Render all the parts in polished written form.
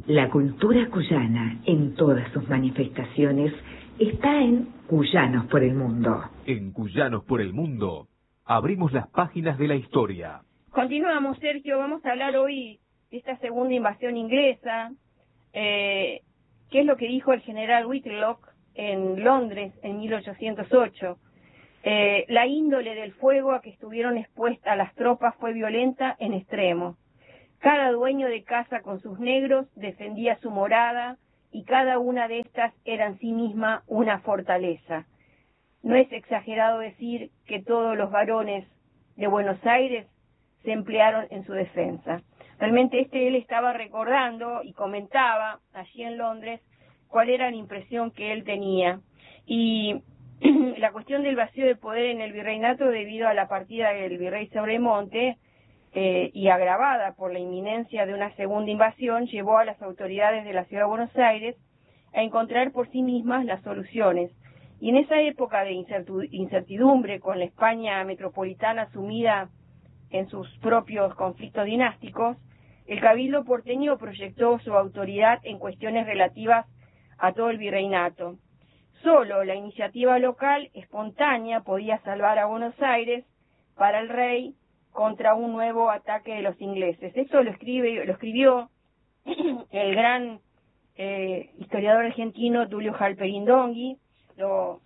La cultura cuyana, en todas sus manifestaciones, está en Cuyanos por el Mundo. En Cuyanos por el Mundo, abrimos las páginas de la historia. Continuamos, Sergio. Vamos a hablar hoy de esta segunda invasión inglesa. ¿Qué es lo que dijo el general Whitlock en Londres en 1808? La índole del fuego a que estuvieron expuestas las tropas fue violenta en extremo. Cada dueño de casa con sus negros defendía su morada y cada una de estas era en sí misma una fortaleza. No es exagerado decir que todos los varones de Buenos Aires se emplearon en su defensa. Realmente él estaba recordando y comentaba allí en Londres cuál era la impresión que él tenía. Y la cuestión del vacío de poder en el virreinato debido a la partida del virrey Sobremonte y agravada por la inminencia de una segunda invasión, llevó a las autoridades de la ciudad de Buenos Aires a encontrar por sí mismas las soluciones. Y en esa época de incertidumbre, con la España metropolitana sumida en sus propios conflictos dinásticos, el Cabildo porteño proyectó su autoridad en cuestiones relativas a todo el virreinato. Solo la iniciativa local, espontánea, podía salvar a Buenos Aires para el rey contra un nuevo ataque de los ingleses. Esto lo escribió el gran historiador argentino Tulio Halperin-Dongui, lo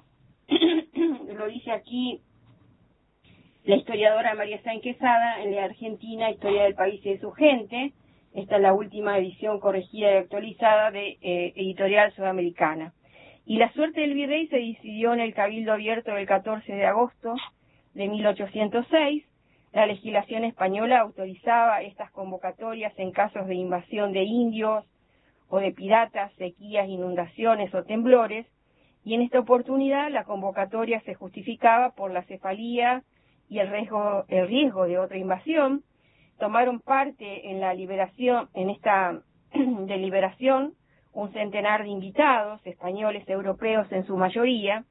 dice aquí la historiadora María Sáenz Quesada en la Argentina, Historia del País y de su Gente. Esta es la última edición corregida y actualizada de Editorial Sudamericana. Y la suerte del virrey se decidió en el Cabildo Abierto del 14 de agosto de 1806. La legislación española autorizaba estas convocatorias en casos de invasión de indios o de piratas, sequías, inundaciones o temblores, y en esta oportunidad la convocatoria se justificaba por la cefalía y el riesgo de otra invasión. Tomaron parte en esta deliberación un centenar de invitados, españoles, europeos en su mayoría,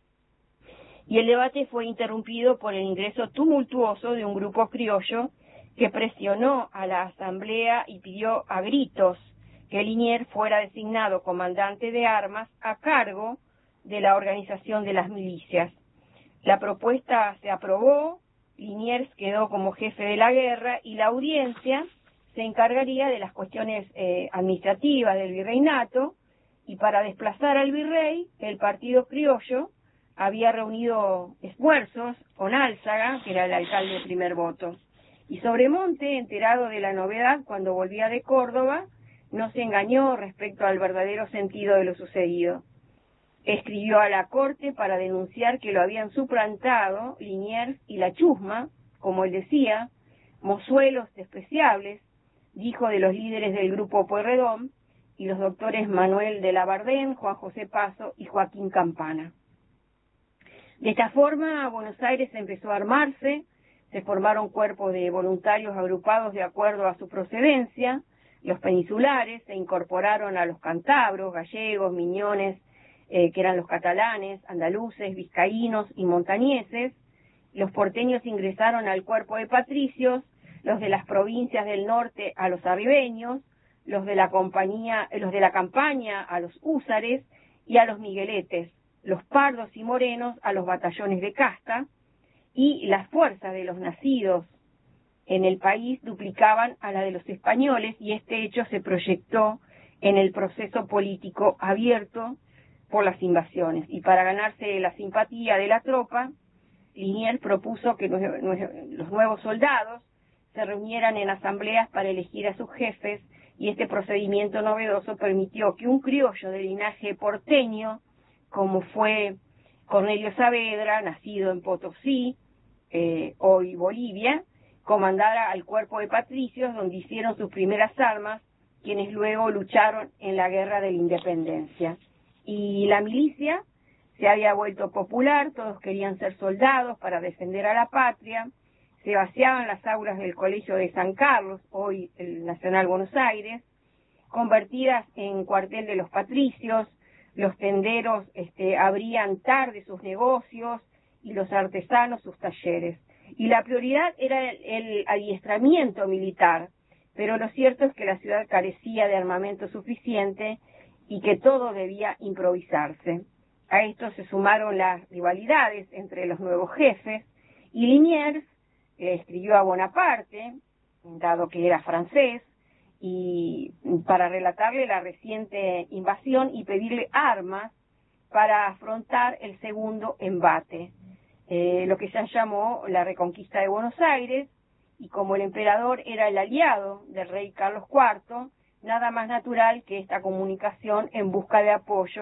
y el debate fue interrumpido por el ingreso tumultuoso de un grupo criollo que presionó a la asamblea y pidió a gritos que Liniers fuera designado comandante de armas a cargo de la organización de las milicias. La propuesta se aprobó, Liniers quedó como jefe de la guerra y la audiencia se encargaría de las cuestiones administrativas del virreinato, y para desplazar al virrey, el partido criollo había reunido esfuerzos con Álzaga, que era el alcalde de primer voto. Y Sobremonte, enterado de la novedad cuando volvía de Córdoba, no se engañó respecto al verdadero sentido de lo sucedido. Escribió a la corte para denunciar que lo habían suplantado Liniers y la chusma, como él decía, mozuelos despreciables, dijo de los líderes del grupo Pueyrredón y los doctores Manuel de Labardén, Juan José Paso y Joaquín Campana. De esta forma, Buenos Aires empezó a armarse, se formaron cuerpos de voluntarios agrupados de acuerdo a su procedencia. Los peninsulares se incorporaron a los cántabros, gallegos, miñones, que eran los catalanes, andaluces, vizcaínos y montañeses. Los porteños ingresaron al cuerpo de patricios, los de las provincias del norte a los arribeños, los de la campaña a los húsares y a los migueletes, los pardos y morenos a los batallones de casta, y las fuerzas de los nacidos en el país duplicaban a la de los españoles, y este hecho se proyectó en el proceso político abierto por las invasiones. Y para ganarse la simpatía de la tropa, Liniers propuso que los nuevos soldados se reunieran en asambleas para elegir a sus jefes, y este procedimiento novedoso permitió que un criollo de linaje porteño, como fue Cornelio Saavedra, nacido en Potosí, hoy Bolivia, comandara al cuerpo de patricios, donde hicieron sus primeras armas, quienes luego lucharon en la Guerra de la Independencia. Y la milicia se había vuelto popular, todos querían ser soldados para defender a la patria. Se vaciaban las aulas del Colegio de San Carlos, hoy el Nacional Buenos Aires, convertidas en cuartel de los patricios. Los tenderos abrían tarde sus negocios y los artesanos sus talleres. Y la prioridad era el adiestramiento militar. pero lo cierto es que la ciudad carecía de armamento suficiente y que todo debía improvisarse. A esto se sumaron las rivalidades entre los nuevos jefes, y Liniers le escribió a Bonaparte, dado que era francés, y para relatarle la reciente invasión y pedirle armas para afrontar el segundo embate, lo que se llamó la reconquista de Buenos Aires, y como el emperador era el aliado del rey Carlos IV, nada más natural que esta comunicación en busca de apoyo